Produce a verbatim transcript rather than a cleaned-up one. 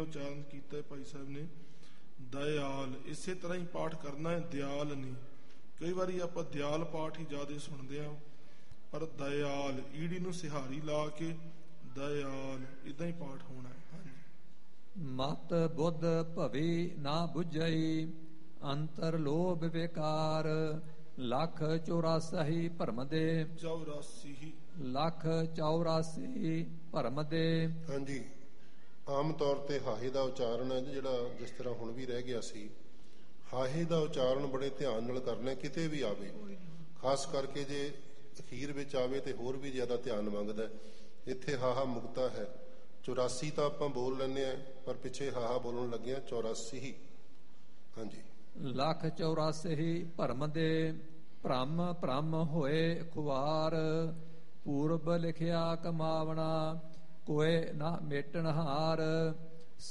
ਉਚਾਰਨ ਕੀਤਾ ਭਾਈ ਸਾਹਿਬ ਨੇ, ਦਇਆਲ। ਇਸੇ ਤਰ੍ਹਾਂ ਹੀ ਪਾਠ ਕਰਨਾ ਹੈ, ਦਿਆਲ ਨਹੀਂ। ਕਈ ਵਾਰੀ ਆਪਾਂ ਦਿਆਲ ਪਾਠ ਹੀ ਜ਼ਿਆਦਾ ਸੁਣਦੇ ਹਾਂ, ਪਰ ਦਇਆਲ ਈੜੀ ਨੂੰ ਸਿਹਾਰੀ ਲਾ ਕੇ ਦਇਆਲ ਇਦਾਂ ਹੀ ਪਾਠ ਹੋਣਾ ਹੈ। ਹਾਂਜੀ। ਮਤ ਬੁੱਧ ਭਵੀ ਨਾ ਬੁਝਈ, ਅੰਤਰ ਲੋਭ ਵਿਕਾਰ, ਲੱਖ ਚੌਰਾਸੀ ਭਰਮ ਦੇ। ਚੌਰਾਸੀ ਹੀ ਲੱਖ ਚੌਰਾਸੀ ਭਰਮ ਦੇ। ਹਾਂਜੀ। ਆਮ ਤੌਰ ਤੇ ਹਾਹੇ ਦਾ ਉਚਾਰਨ ਹੈ ਜਿਹੜਾ ਜਿਸ ਤਰ੍ਹਾਂ ਹੁਣ ਵੀ ਰਹਿ ਗਿਆ ਸੀ, ਹਾਹੇ ਦਾ ਉਚਾਰਨ ਬੜੇ ਧਿਆਨ ਨਾਲ ਕਰਨਾ, ਕਿਤੇ ਵੀ ਆਵੇ, ਖਾਸ ਕਰਕੇ ਜੇ ਅਖੀਰ ਵਿੱਚ ਆਵੇ ਤੇ ਹੋਰ ਵੀ ਜ਼ਿਆਦਾ ਧਿਆਨ ਮੰਗਦਾ। ਇੱਥੇ ਹਾਹਾ ਮੁਕਤਾ ਹੈ। ਚੁਰਾਸੀ ਤਾਂ ਆਪਾਂ ਬੋਲ ਲੈਂਦੇ ਹਾਂ, ਪਰ ਪਿੱਛੇ ਹਾਹਾ ਬੋਲਣ ਲੱਗਿਆ ਚੌਰਾਸੀ ਹੀ। ਹਾਂਜੀ। ਲੱਖ ਚੌਰਾਸੀ ਭਰਮ ਦੇ, ਭ੍ਰਮ ਭ੍ਰਮ ਹੋਏ ਖੁਆਰ, ਪੂਰਬ ਲਿਖਿਆ ਕਮਾਵਣਾ, ਕੋਏ ਨਾ ਮੇਟਣ ਹਾਰ।